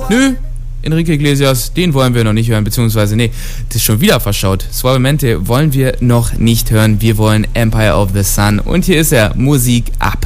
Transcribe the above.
Nö, Enrique Iglesias, den wollen wir noch nicht hören, beziehungsweise, nee, das ist schon wieder verschaut. Suavemente wollen wir noch nicht hören. Wir wollen Empire of the Sun. Und hier ist er, Musik ab.